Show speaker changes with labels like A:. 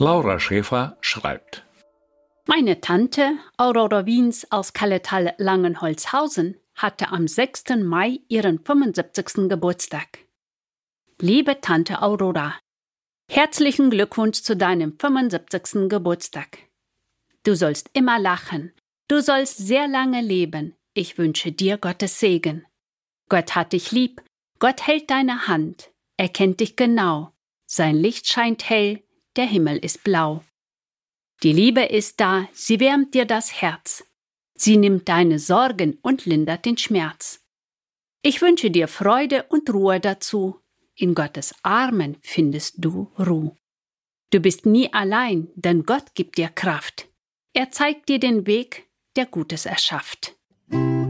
A: Laura Schäfer schreibt.
B: Meine Tante, Aurora Wiens aus Kalletal-Langenholzhausen, hatte am 6. Mai ihren 75. Geburtstag. Liebe Tante Aurora, herzlichen Glückwunsch zu deinem 75. Geburtstag. Du sollst immer lachen, du sollst sehr lange leben. Ich wünsche dir Gottes Segen. Gott hat dich lieb, Gott hält deine Hand, er kennt dich genau. Sein Licht scheint hell, der Himmel ist blau. Die Liebe ist da, sie wärmt dir das Herz. Sie nimmt deine Sorgen und lindert den Schmerz. Ich wünsche dir Freude und Ruhe dazu. In Gottes Armen findest du Ruhe. Du bist nie allein, denn Gott gibt dir Kraft. Er zeigt dir den Weg, der Gutes erschafft.